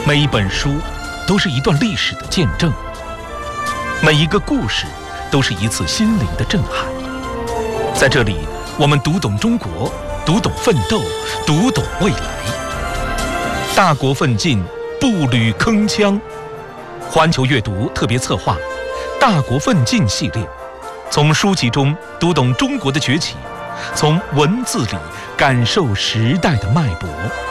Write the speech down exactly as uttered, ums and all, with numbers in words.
每一本书都是一段历史的见证，每一个故事都是一次心灵的震撼。在这里，我们读懂中国，读懂奋斗，读懂未来。大国奋进，步履铿锵。环球阅读特别策划《大国奋进》系列，从书籍中读懂中国的崛起，从文字里感受时代的脉搏。